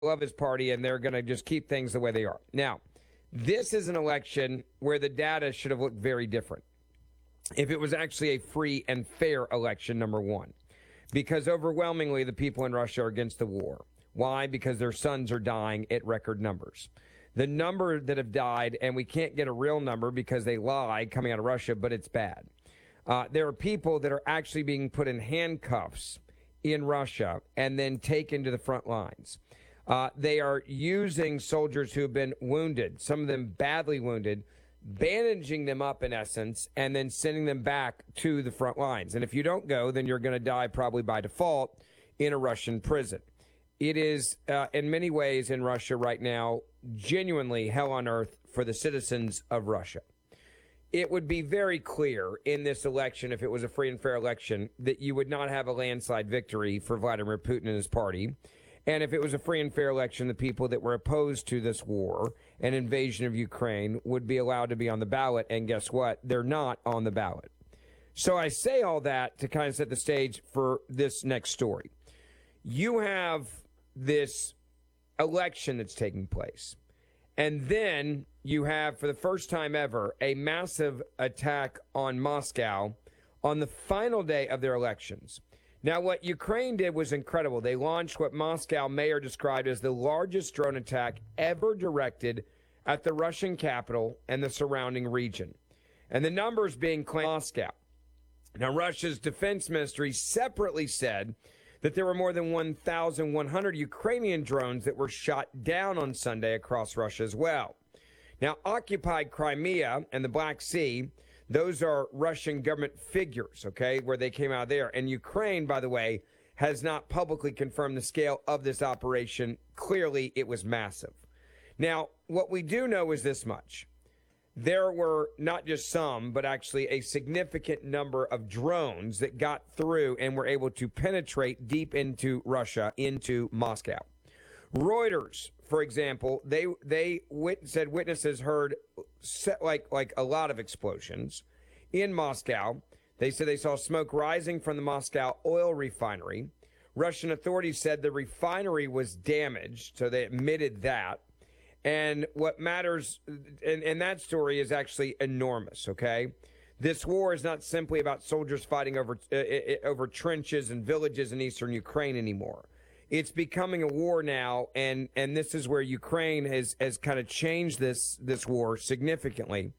love his party, and they're going to just keep things the way they are. Now, this is an election where the data should have looked very different if it was actually a free and fair election, number one, because overwhelmingly the people in Russia are against the war. Why? Because their sons are dying at record numbers. The number that have died, and we can't get a real number because they lie coming out of Russia, but it's bad. There are people that are actually being put in handcuffs in Russia and then taken to the front lines. They are using soldiers who have been wounded, some of them badly wounded, bandaging them up in essence, and then sending them back to the front lines. And if you don't go, then you're going to die probably by default in a Russian prison. It is, in many ways in Russia right now, genuinely hell on earth for the citizens of Russia. It would be very clear in this election, if it was a free and fair election, that you would not have a landslide victory for Vladimir Putin and his party. And if it was a free and fair election, the people that were opposed to this war and invasion of Ukraine would be allowed to be on the ballot. And guess what? They're not on the ballot. So I say all that to kind of set the stage for this next story. You have this election that's taking place. And then you have, for the first time ever, a massive attack on Moscow on the final day of their elections. Now, what Ukraine did was incredible. They launched what Moscow mayor described as the largest drone attack ever directed at the Russian capital and the surrounding region. And the numbers being claimed by Moscow. Now, Russia's defense ministry separately said that there were more than 1,100 Ukrainian drones that were shot down on Sunday across Russia as well. Now, occupied Crimea and the Black Sea, those are Russian government figures, okay, where they came out of there. And Ukraine, by the way, has not publicly confirmed the scale of this operation. Clearly, it was massive. Now, what we do know is this much. There were not just some, but actually a significant number of drones that got through and were able to penetrate deep into Russia, into Moscow. Reuters, for example, they said witnesses heard like a lot of explosions in Moscow. They said they saw smoke rising from the Moscow oil refinery. Russian authorities said the refinery was damaged, so they admitted that. And what matters in that story is actually enormous, okay? This war is not simply about soldiers fighting over trenches and villages in eastern Ukraine anymore. It's becoming a war now, and this is where Ukraine has kind of changed this war significantly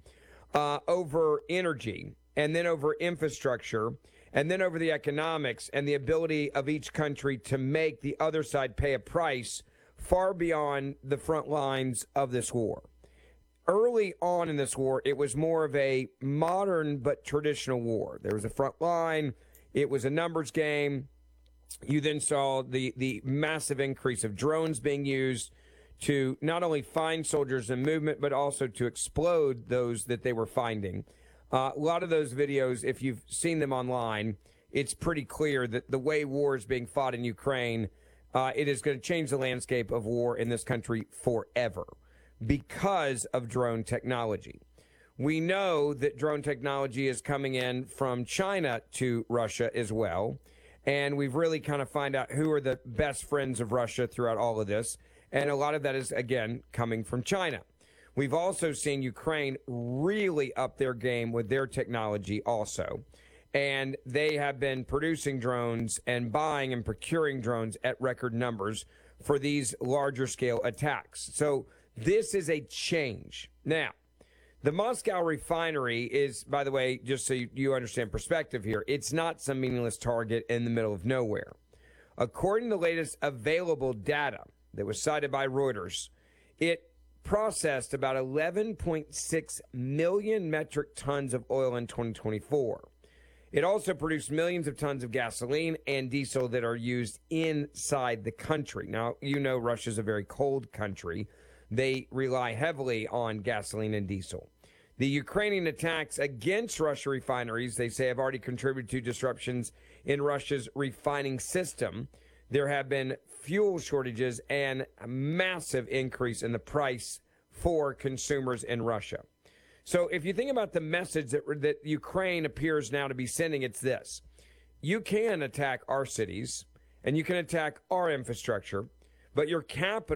over energy, and then over infrastructure, and then over the economics and the ability of each country to make the other side pay a price far beyond the front lines of this war. Early on in this war, it was more of a modern but traditional war. There was a front line. It was a numbers game. You then saw the massive increase of drones being used to not only find soldiers in movement, but also to explode those that they were finding. A lot of those videos, if you've seen them online, it's pretty clear that the way war is being fought in Ukraine, it is going to change the landscape of war in this country forever because of drone technology. We know that drone technology is coming in from China to Russia as well. And we've really kind of find out who are the best friends of Russia throughout all of this. And a lot of that is, again, coming from China. We've also seen Ukraine really up their game with their technology also. And they have been producing drones and buying and procuring drones at record numbers for these larger scale attacks. So this is a change. Now, the Moscow refinery is, by the way, just so you understand perspective here, it's not some meaningless target in the middle of nowhere. According to the latest available data that was cited by Reuters, it processed about 11.6 million metric tons of oil in 2024. It also produced millions of tons of gasoline and diesel that are used inside the country. Now, you know Russia's a very cold country. They rely heavily on gasoline and diesel. The Ukrainian attacks against Russia refineries, they say, have already contributed to disruptions in Russia's refining system. There have been fuel shortages and a massive increase in the price for consumers in Russia. So if you think about the message that Ukraine appears now to be sending, it's this. You can attack our cities and you can attack our infrastructure, but your capital